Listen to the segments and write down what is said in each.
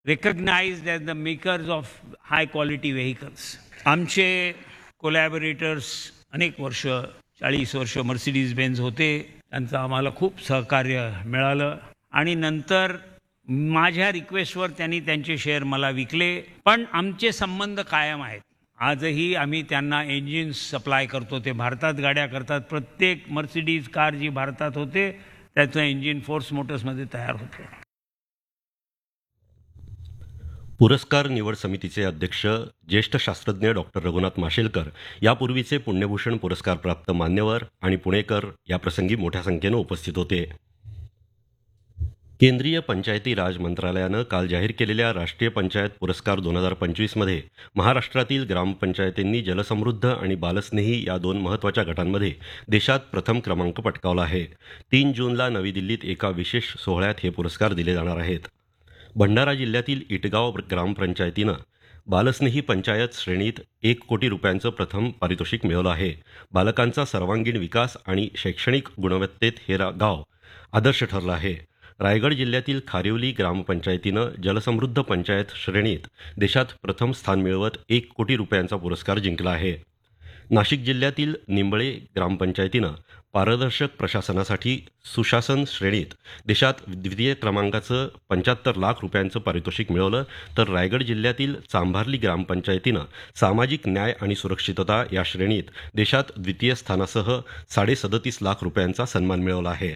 recognized as the makers of high quality vehicles. आमचे कोलॅबोरेटर्स अनेक वर्ष 40 वर्ष मर्सिडीज बेन्झ होते. त्यांचं आम्हाला खूप सहकार्य मिळालं आणि नंतर माझ्या रिक्वेस्टवर त्यांनी त्यांचे शेअर मला विकले. पण आमचे संबंध कायम आहेत. आजही आम्ही त्यांना इंजिन्स सप्लाय करतो. ते भारतात गाड्या करतात. प्रत्येक मर्सिडीज कार जी भारतात होते त्याचं इंजिन फोर्स मोटर्समध्ये तयार होतं. पुरस्कार निवड समितीचे अध्यक्ष ज्येष्ठ शास्त्रज्ञ डॉक्टर रघुनाथ माशेलकर, यापूर्वीचे पुण्यभूषण पुरस्कार प्राप्त मान्यवर आणि पुणेकर याप्रसंगी मोठ्या संख्येनं उपस्थित होते. केंद्रीय पंचायती राज मंत्रालयानं काल जाहीर केलेल्या राष्ट्रीय पंचायत पुरस्कार 2025मध्ये महाराष्ट्रातील ग्रामपंचायतींनी जलसमृद्ध आणि बालस्नेही या दोन महत्त्वाच्या गटांमध्ये देशात प्रथम क्रमांक पटकावला आहे. 3 जूनला नवी दिल्लीत एका विशेष सोहळ्यात हे पुरस्कार दिले जाणार आहेत. भंडारा जिल्ह्यातील इटगाव ग्रामपंचायतीनं बालस्नेही पंचायत श्रेणीत 1 कोटी रुपयांचं प्रथम पारितोषिक मिळवलं आहे. बालकांचा सर्वांगीण विकास आणि शैक्षणिक गुणवत्तेत हे गाव आदर्श ठरलं आहे. रायगड जिल्ह्यातील खारिवली ग्रामपंचायतीनं जलसमृद्ध पंचायत श्रेणीत देशात प्रथम स्थान मिळवत 1 कोटी रुपयांचा पुरस्कार जिंकला आहे. नाशिक जिल्ह्यातील निंबळे ग्रामपंचायतीनं पारदर्शक प्रशासनासाठी सुशासन श्रेणीत देशात द्वितीय क्रमांकाचं 75 लाख रुपयांचं पारितोषिक मिळवलं. तर रायगड जिल्ह्यातील चांभारली ग्रामपंचायतीनं सामाजिक न्याय आणि सुरक्षितता या श्रेणीत देशात द्वितीय स्थानासह 37.5 लाख रुपयांचा सन्मान मिळवला आहे.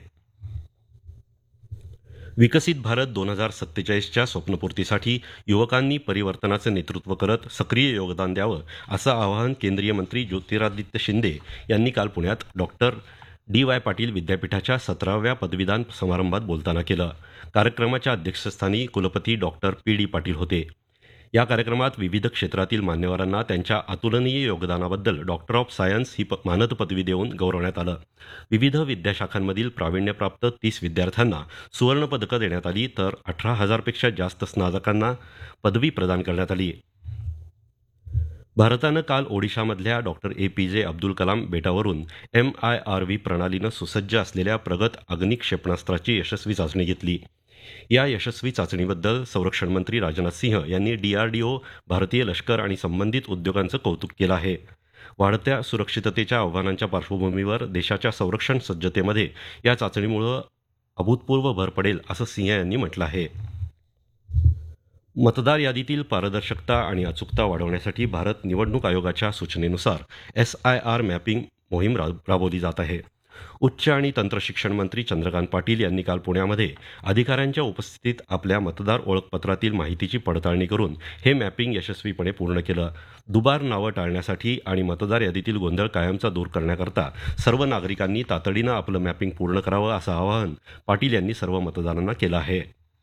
विकसित भारत 2047च्या स्वप्नपूर्तीसाठी युवकांनी परिवर्तनाचं नेतृत्व करत सक्रिय योगदान द्यावं असं आवाहन केंद्रीय मंत्री ज्योतिरादित्य शिंदे यांनी काल पुण्यात डॉक्टर D.Y. पाटील विद्यापीठाच्या 17व्या पदवीदान समारंभात बोलताना केलं. कार्यक्रमाच्या अध्यक्षस्थानी कुलपती डॉक्टर P.D. पाटील होते. या कार्यक्रमात विविध क्षेत्रातील मान्यवरांना त्यांच्या अतुलनीय योगदानाबद्दल डॉक्टर ऑफ सायन्स ही मानद पदवी देऊन गौरवण्यात आलं. विविध विद्याशाखांमधील प्रावीण्यप्राप्त 30 विद्यार्थ्यांना सुवर्णपदकं देण्यात आली. तर 18,000पेक्षा जास्त स्नातकांना पदवी प्रदान करण्यात आली. भारतानं काल ओडिशामधल्या डॉक्टर APJ अब्दुल कलाम बेटावरून MIRV प्रणालीनं सुसज्ज असलेल्या प्रगत अग्नी क्षेपणास्त्राची यशस्वी चाचणी घेतली. या यशस्वी चाचणीबद्दल संरक्षण मंत्री राजनाथ सिंह यांनी DRDO, भारतीय लष्कर आणि संबंधित उद्योगांचं कौतुक केलं आहे. वाढत्या सुरक्षिततेच्या आव्हानांच्या पार्श्वभूमीवर देशाच्या संरक्षण सज्जतेमध्ये या चाचणीमुळे अभूतपूर्व भर पडेल असं सिंह यांनी म्हटलं आहे. मतदार यादीतील पारदर्शकता आणि अचूकता वाढवण्यासाठी भारत निवडणूक आयोगाच्या सूचनेनुसार SIR मॅपिंग मोहीम राबवली जात आहे. उच्च आणि तंत्रशिक्षण मंत्री चंद्रकांत पाटील यांनी काल पुण्यामध्ये अधिकाऱ्यांच्या उपस्थितीत आपल्या मतदार ओळखपत्रातील माहितीची पडताळणी करून हे मॅपिंग यशस्वीपणे पूर्ण केलं. दुबार नावं टाळण्यासाठी आणि मतदार यादीतील गोंधळ कायमचा दूर करण्याकरता सर्व नागरिकांनी तातडीनं आपलं मॅपिंग पूर्ण करावं असं आवाहन पाटील यांनी सर्व मतदारांना केलं आहे.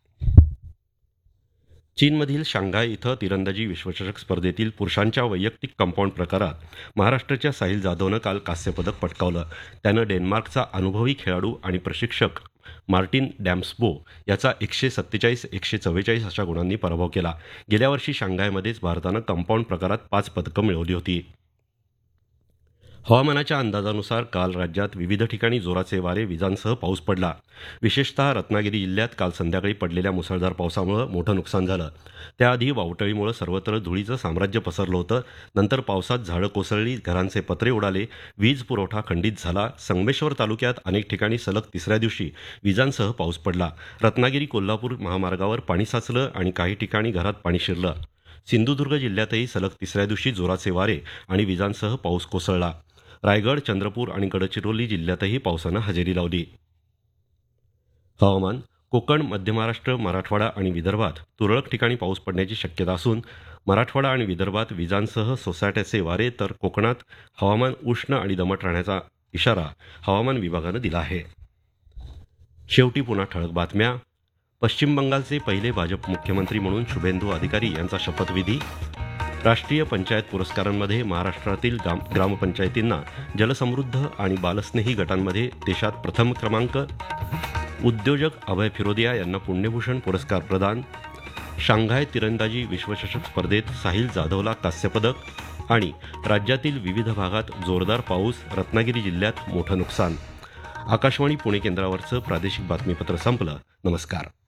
चीनमधील शांघाय इथं तिरंदाजी विश्वचषक स्पर्धेतील पुरुषांच्या वैयक्तिक कंपाऊंड प्रकारात महाराष्ट्राच्या साहिल जाधवनं काल कांस्यपदक पटकावलं. त्यानं डेन्मार्कचा अनुभवी खेळाडू आणि प्रशिक्षक मार्टिन डॅम्सबो याचा 147-144 अशा गुणांनी पराभव केला. गेल्या वर्षी शांघायमध्येच भारतानं कंपाऊंड प्रकारात 5 पदकं मिळवली होती. हवामानाच्या अंदाजानुसार काल राज्यात विविध ठिकाणी जोराचे वारे, विजांसह पाऊस पडला. विशेषतः रत्नागिरी जिल्ह्यात काल संध्याकाळी पडलेल्या मुसळधार पावसामुळे मोठं नुकसान झालं. त्याआधी वावटळीमुळे सर्वत्र धुळीचं साम्राज्य पसरलं होतं. नंतर पावसात झाडं कोसळली, घरांचे पत्रे उडाले, वीज पुरवठा खंडित झाला. संगमेश्वर तालुक्यात अनेक ठिकाणी सलग 3ऱ्या दिवशी विजांसह पाऊस पडला. रत्नागिरी कोल्हापूर महामार्गावर पाणी साचलं आणि काही ठिकाणी घरात पाणी शिरलं. सिंधुदुर्ग जिल्ह्यातही सलग 3ऱ्या दिवशी जोराचे वारे आणि विजांसह पाऊस कोसळला. रायगड, चंद्रपूर आणि गडचिरोली जिल्ह्यातही पावसानं हजेरी लावली. हवामान. कोकण, मध्य महाराष्ट्र, मराठवाडा आणि विदर्भात तुरळक ठिकाणी पाऊस पडण्याची शक्यता असून मराठवाडा आणि विदर्भात विजांसह सोसाट्याचे वारे, तर कोकणात हवामान उष्ण आणि दमट राहण्याचा इशारा हवामान विभागानं दिला आहे. शेवटी पुन्हा ठळक बातम्या. पश्चिम बंगालचे पहिले भाजप मुख्यमंत्री म्हणून शुभेंदू अधिकारी यांचा शपथविधी. राष्ट्रीय पंचायत पुरस्कारांमध्ये महाराष्ट्रातील ग्रामपंचायतींना जलसमृद्ध आणि बालस्नेही गटांमध्ये देशात प्रथम क्रमांक. उद्योजक अभय फिरोदिया यांना पुण्यभूषण पुरस्कार प्रदान. शांघाय तिरंदाजी विश्वचषक स्पर्धेत साहिल जाधवला कांस्यपदक. आणि राज्यातील विविध भागात जोरदार पाऊस, रत्नागिरी जिल्ह्यात मोठं नुकसान. आकाशवाणी पुणे केंद्रावरचं प्रादेशिक बातमीपत्र संपलं. नमस्कार.